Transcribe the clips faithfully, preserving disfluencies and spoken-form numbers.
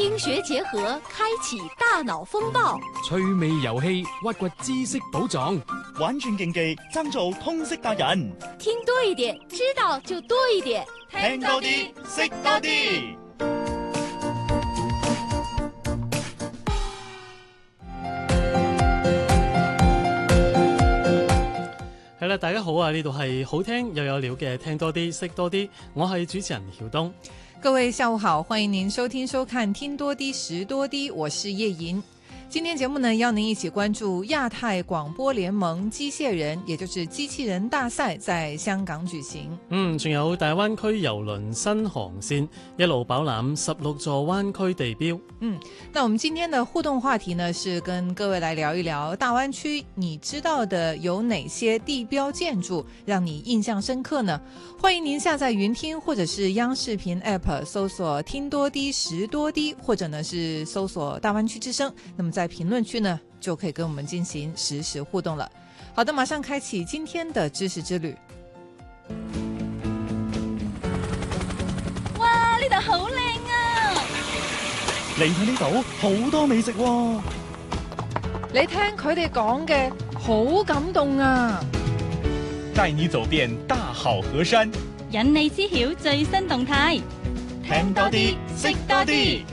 聽學結合，開啟大腦風暴。 趣味遊戲，挖掘知識寶藏。 玩轉競技，爭做通識達人。 聽多一點，知道就多一點。 聽多啲，識多啲。 係啦，大家好啊！呢度係好聽又有料嘅，聽多啲，識多啲。我係主持人曉東。 各位下午好，歡迎您收聽收看聽多啲識多啲，我是葉瑩。今天節目呢，邀您一起關注亞太廣播聯盟機械人，也就是機器人大賽在香港舉行。 嗯，仲有大灣區郵輪新航線一路飽覽十六座灣區地標。 嗯，那我們今天的互動話題呢，是跟各位來聊一聊大灣區，你知道的有哪些地標建築讓你印象深刻呢？歡迎您下載雲聽或者是央視頻 App 搜索聽多啲識多啲，或者呢是搜索大灣區之聲。那麼在評論區呢，就可以跟我們進行實時互動了。好的，馬上開啟今天的知識之旅。 哇，呢度好靚啊！ 嚟睇呢度好多美食喎。 你聽佢哋講嘅好感動啊！ 帶你走遍大好河山， 引你知曉最新動態， 聽多啲，識多啲。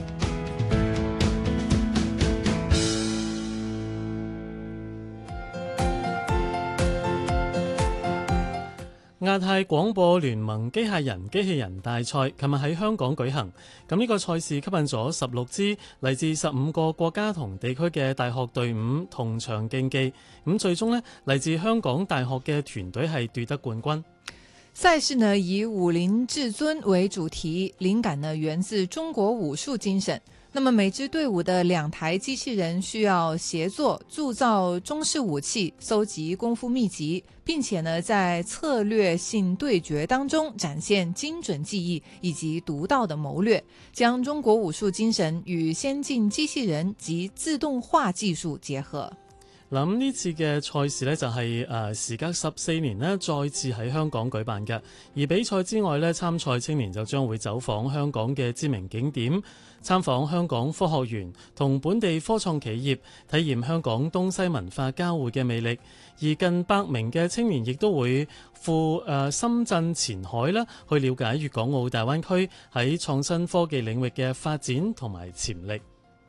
亞太廣播聯盟機械人機器人大賽琴日喺香港舉行，咁呢個賽事吸引咗十六支嚟自十五個國家同地區嘅大學隊伍同場競技，咁最終呢，嚟自香港大學嘅團隊係奪得冠軍。 賽事呢以武林至尊為主題，靈感呢源自中國武術精神。那麼每支隊伍的兩台機器人需要協作鑄造中式武器，搜集功夫秘籍，並且呢在策略性對決當中展現精準技藝以及獨到的謀略，將中國武術精神與先進機器人及自動化技術結合。 嗱，呢次嘅賽事呢，就係誒時隔十四年呢再次喺香港舉辦嘅，而比賽之外呢，參賽青年就將會走訪香港嘅知名景點，參訪香港科學園同本地科創企業，體驗香港東西文化交匯嘅魅力。而近百名嘅青年亦都會赴誒深圳前海啦，去了解粵港澳大灣區喺創新科技領域嘅發展同埋潛力。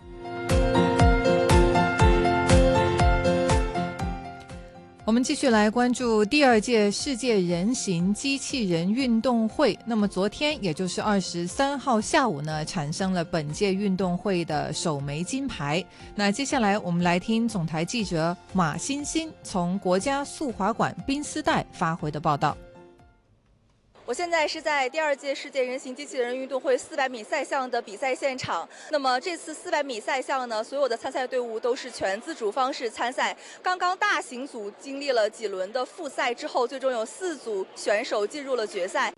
我們繼續來關注第二屆世界人形機器人運動會。那麼昨天，也就是二十三號下午呢，產生了本屆運動會的首枚金牌。那接下來我們來聽總台記者馬欣欣從國家速滑館冰絲帶發回的報道。 我現在是在第二屆世界人形機器人運動會四百米賽項的比賽現場。那麼這次四百米賽項呢，所有的參賽隊伍都是全自主方式參賽。剛剛大型組經歷了幾輪的複賽之後，最終有四組選手進入了決賽。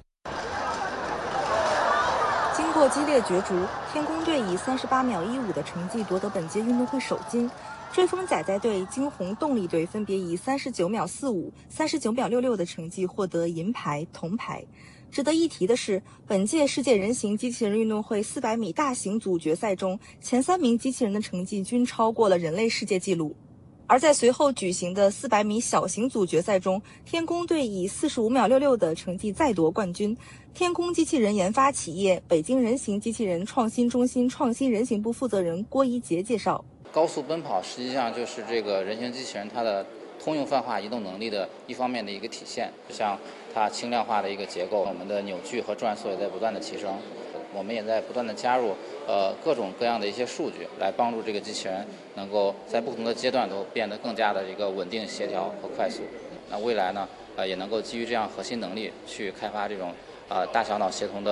經過激烈角逐，天宮隊以三十八秒一五的成績奪得本屆運動會首金。追風仔仔隊、驚鴻動力隊分別以三十九秒四五、三十九秒六六的成績獲得銀牌、銅牌。值得一提的是，本屆世界人形機器人運動會四百米大型組決賽中，前三名機器人的成績均超過了人類世界紀錄。而在隨後舉行的四百米小型組決賽中，天宮隊以四十五秒六六的成績再奪冠軍。天宮機器人研發企業北京人形機器人創新中心創新人形部負責人郭一杰介紹。 高速奔跑實際上就是這個人形機器人它的通用泛化移動能力的一方面的一個體現，像它輕量化的一個結構，我們的扭矩和轉速也在不斷的提升，我們也在不斷的加入呃各種各樣的一些數據，來幫助這個機器人能夠在不同的階段都變得更加的一個穩定、協調和快速。那未來呢，呃也能夠基於這樣核心能力去開發這種呃大小腦協同的